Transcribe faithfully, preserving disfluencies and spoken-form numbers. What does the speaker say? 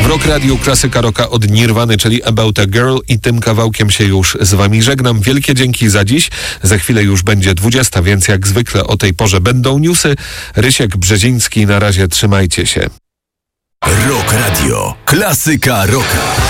Rock Radio Klasyka Rocka od Nirwany, czyli About a Girl, i tym kawałkiem się już z wami żegnam. Wielkie dzięki za dziś. Za chwilę już będzie dwudziesta, więc jak zwykle o tej porze będą newsy. Rysiek Brzeziński, na razie trzymajcie się. Rock Radio Klasyka Rocka.